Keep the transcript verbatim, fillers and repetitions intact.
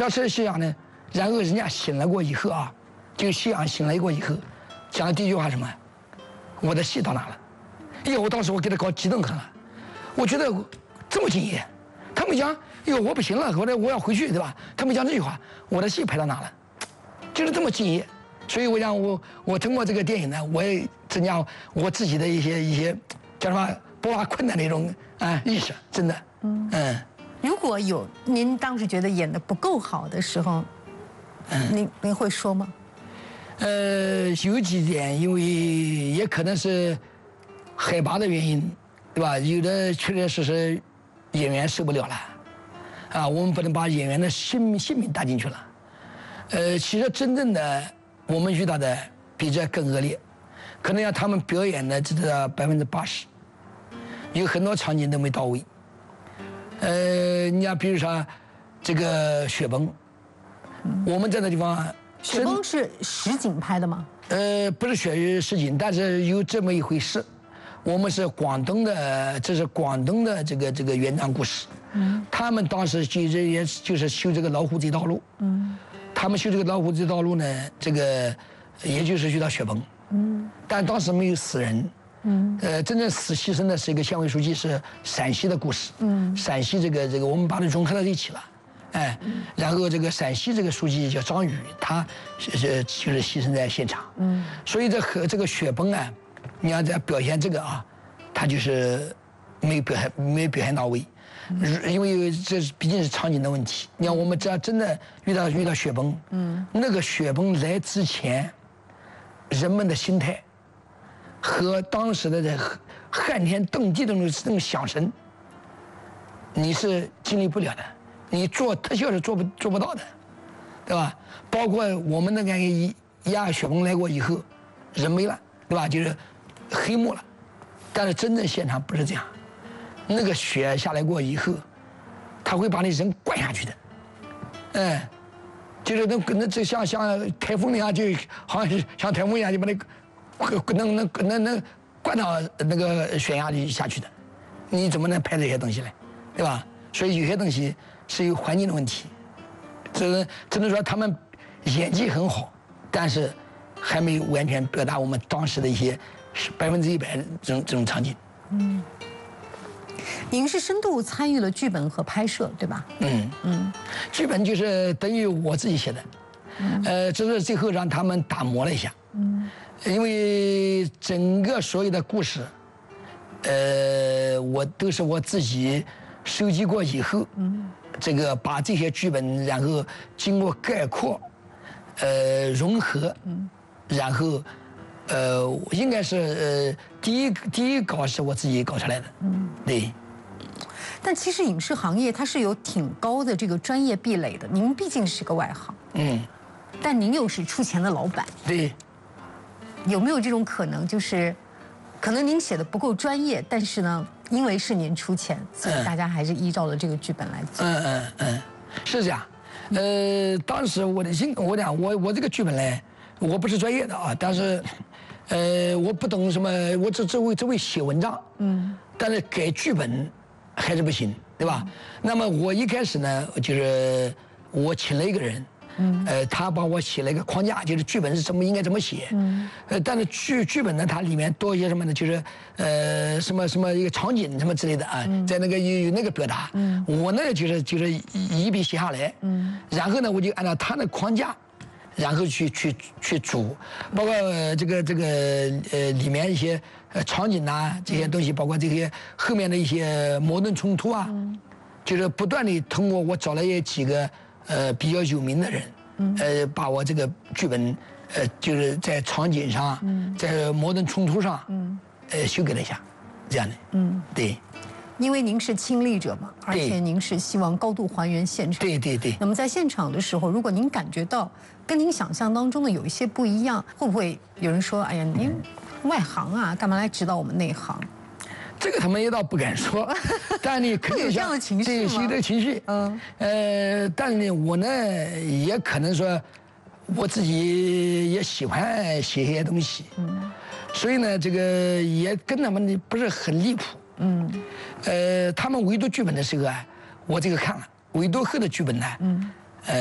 飘车的夕阳呢，然后人家醒了过以后啊，这个夕阳醒来过以后，讲的第一句话是什么？我的戏到哪了？哎呀，我当时我给他搞激动很了，我觉得这么敬业。他们讲，哎呦，我不行了，我我要回去，对吧？他们讲这句话，我的戏拍到哪了？就是这么敬业。所以我想我我通过这个电影呢，我也增加我自己的一些一些叫什么不怕困难的一种啊意识，真的。嗯嗯。 如果有您当时觉得演得不够好的时候，嗯，您您会说吗？ 呃，有几点，因为也可能是海拔的原因，对吧？有的确确实实演员受不了了，啊，我们不能把演员的性命性命搭进去了。呃，其实真正的我们遇到的比这更恶劣，可能要他们表演的只得百分之八十，有很多场景都没到位。呃，你像比如说这个雪崩，我们在那地方。 雪崩是实景拍的吗？ 呃，不是雪实景，但是有这么一回事。我们是广东的，这是广东的这个这个原创故事。嗯，他们当时就也就是修这个老虎这道路。嗯，他们修这个老虎这道路呢，这个也就是遇到雪崩。嗯，但当时没有死人。嗯，呃，真正死牺牲的是一个县委书记，是陕西的故事。嗯，陕西这个这个我们把它融合到一起了。哎，然后这个陕西这个书记叫张宇，他是就是牺牲在现场。嗯，所以这和这个雪崩啊，你要在表现这个啊，他就是没有表现没有表现到位，因为这毕竟是场景的问题。你看我们只要真的遇到遇到雪崩，嗯，那个雪崩来之前，人们的心态和当时的这撼天动地的那种那种响声，你是经历不了的。你做特效是做不做不到的，对吧？包括我们那个一压雪崩来过以后，人没了，对吧？就是黑幕了。但是真正现场不是这样，那个雪下来过以后，他会把你人灌下去的，哎，就是那那这像像台风那样，就好像是像台风一样，就把你能能能能灌到那个悬崖里下去的。你怎么能拍这些东西呢？对吧？所以有些东西。是有环境的问题，只只能说他们演技很好，但是还没有完全表达我们当时的一些百分之一百这种这种场景。 嗯，您是深度参与了剧本和拍摄，对吧？嗯嗯，剧本就是等于我自己写的，嗯、呃，只是最后让他们打磨了一下。嗯，因为整个所有的故事，呃，我都是我自己收集过以后。嗯。这个把这些剧本，然后经过概括，呃，融合，嗯，然后，呃，应该是呃，第一第一稿是我自己搞出来的，嗯，对。 但其实影视行业它是有挺高的这个专业壁垒的，您毕竟是个外行，嗯，但您又是出钱的老板， 对。 有没有这种可能，就是可能您写的不够专业，但是呢？因为是您出钱，所以大家还是依照了这个剧本来做。 嗯嗯嗯，是这样。呃，当时我的心，我讲我我这个剧本呢，我不是专业的啊，但是，呃，我不懂什么，我只只会只会写文章。嗯。但是改剧本还是不行，对吧？那么我一开始呢，就是我请了一个人。嗯，呃，他帮我写了一个框架，就是剧本是怎么应该怎么写。嗯，呃，但是剧剧本呢，它里面多一些什么呢？就是呃，什么什么一个场景什么之类的啊，嗯、在那个有有那个表达。嗯，我呢就是就是一笔写下来。嗯，然后呢，我就按照他的框架，然后去去去组，包括、呃、这个这个呃里面一些呃场景啊这些东西，包括这些后面的一些矛盾冲突啊，嗯、就是不断地通过我找了也几个。呃，比较有名的人，嗯、呃，把我这个剧本，呃，就是在场景上，嗯、在矛盾冲突上，嗯、呃，修改了一下，这样的，嗯，对。 因为您是亲历者嘛，而且您是希望高度还原现场。 对对对。 那么在现场的时候，如果您感觉到跟您想象当中的有一些不一样，会不会有人说：“哎呀，您外行啊，干嘛来指导我们内行？” 这个他们也倒不敢说，但你肯定有这样的情绪吗？ 对，有这个情绪。嗯。呃，但是呢，我呢也可能说，我自己也喜欢写一些东西。嗯。所以呢，这个也跟他们不是很离谱。嗯。呃，他们围读剧本的时候啊，我这个看了；围读后的剧本呢，嗯，